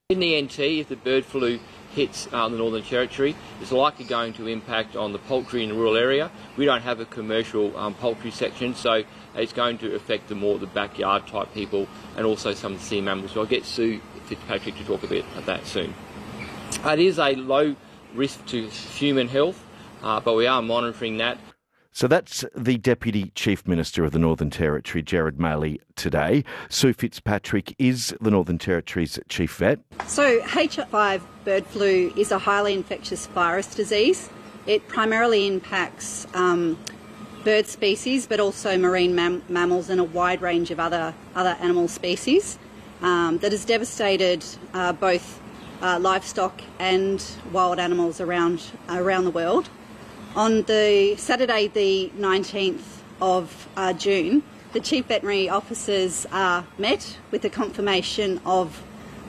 In the NT, if the bird flu hits the Northern Territory, it's likely going to impact on the poultry in the rural area. We don't have a commercial poultry section, so it's going to affect the backyard type people and also some of the sea mammals. So I'll get Sue Fitzpatrick to talk a bit about that soon. It is a low risk to human health, but we are monitoring that. So that's the Deputy Chief Minister of the Northern Territory, Gerard Maley, today. Sue Fitzpatrick is the Northern Territory's Chief Vet. So H5 bird flu is a highly infectious virus disease. It primarily impacts bird species, but also marine mammals and a wide range of other animal species that has devastated both livestock and wild animals around the world. On the Saturday, the 19th of June, the Chief Veterinary Officers met with the confirmation of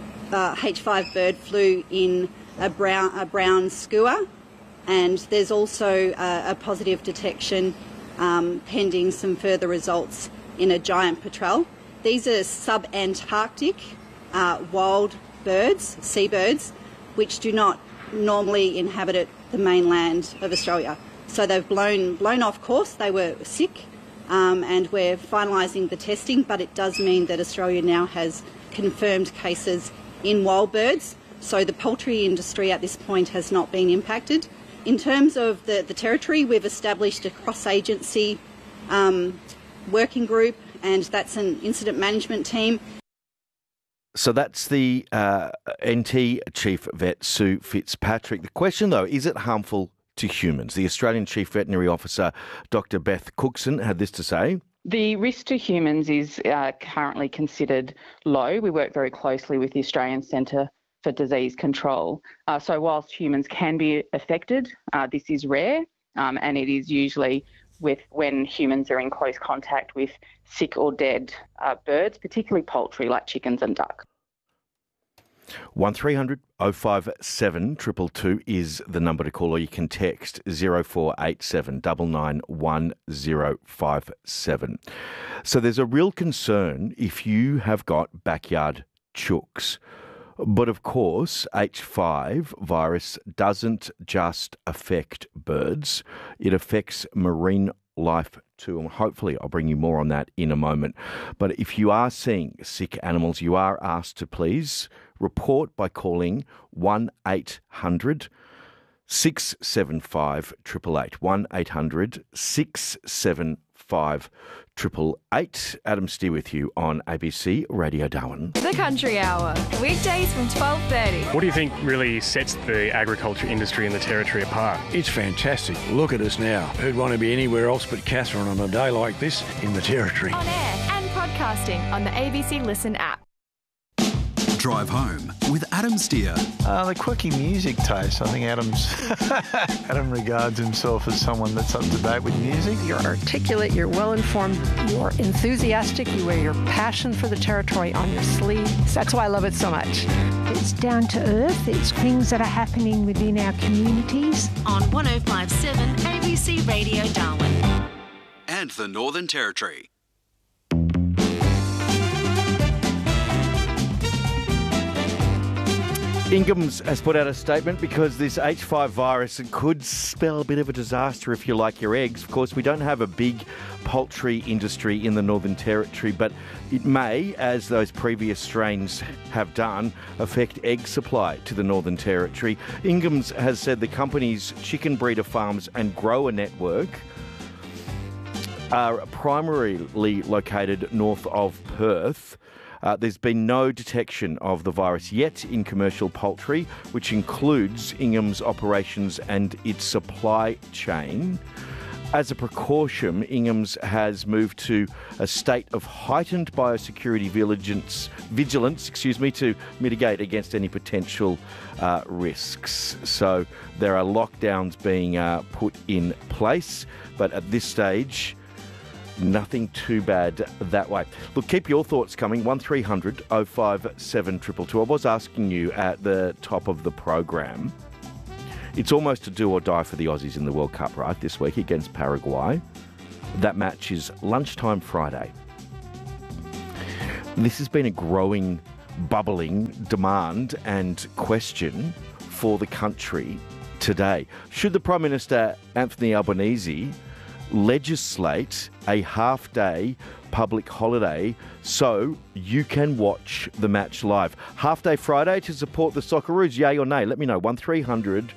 H5 bird flu in a brown skua, and there's also a positive detection pending some further results in a giant petrel. These are sub-Antarctic wild birds, seabirds, which do not normally inhabit the mainland of Australia. So they've blown off course. They were sick, and we're finalising the testing, but it does mean that Australia now has confirmed cases in wild birds. So the poultry industry at this point has not been impacted. In terms of the territory, we've established a cross-agency working group, and that's an incident management team. So that's the NT Chief Vet, Sue Fitzpatrick. The question, though, is it harmful to humans? The Australian Chief Veterinary Officer, Dr Beth Cookson, had this to say. The risk to humans is currently considered low. We work very closely with the Australian Centre for Disease Control. So whilst humans can be affected, this is rare, and it is usually when humans are in close contact with sick or dead birds, particularly poultry like chickens and duck. 1300 057 222 is the number to call, or you can text 0487 991 1057. So there's a real concern if you have got backyard chooks. But of course, H5 virus doesn't just affect birds, it affects marine life too. And hopefully I'll bring you more on that in a moment. But if you are seeing sick animals, you are asked to please report by calling 1-800 675 888. 1-800 675 888. Adam Steer with you on ABC Radio Darwin. The Country Hour, weekdays from 12:30. What do you think really sets the agriculture industry in the Territory apart? It's fantastic. Look at us now. Who'd want to be anywhere else but Katherine on a day like this in the Territory? On air and podcasting on the ABC Listen app. Drive home with Adam Steer. The quirky music taste. I think Adam regards himself as someone that's up to date with music. You're articulate, you're well-informed, you're enthusiastic, you wear your passion for the Territory on your sleeve. That's why I love it so much. It's down to earth. It's things that are happening within our communities. On 105.7 ABC Radio Darwin. And the Northern Territory. Inghams has put out a statement because this H5 virus could spell a bit of a disaster if you like your eggs. Of course, we don't have a big poultry industry in the Northern Territory, but it may, as those previous strains have done, affect egg supply to the Northern Territory. Inghams has said the company's chicken breeder farms and grower network are primarily located north of Perth. There's been no detection of the virus yet in commercial poultry, which includes Inghams' operations and its supply chain. As a precaution, Inghams has moved to a state of heightened biosecurity vigilance, to mitigate against any potential risks. So there are lockdowns being put in place, but at this stage, nothing too bad that way. Look, keep your thoughts coming. 1300 057 222. I was asking you at the top of the program, it's almost a do or die for the Aussies in the World Cup, right, this week against Paraguay. That match is lunchtime Friday. This has been a growing bubbling demand and question for the country today. Should the Prime Minister, Anthony Albanese, legislate a half-day public holiday so you can watch the match live? Half-day Friday to support the Socceroos, yay or nay? Let me know. 1300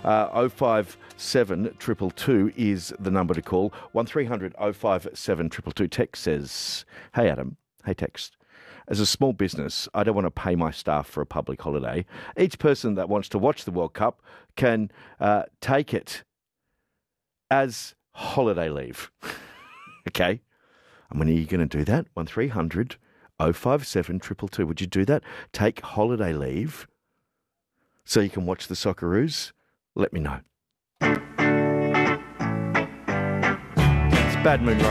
057 222 is the number to call. 1300 057 222. Text says, hey Adam, hey text. As a small business, I don't want to pay my staff for a public holiday. Each person that wants to watch the World Cup can take it as holiday leave. Okay? And when are you going to do that? 1300 057 222. Would you do that? Take holiday leave so you can watch the Socceroos? Let me know. It's Bad Moon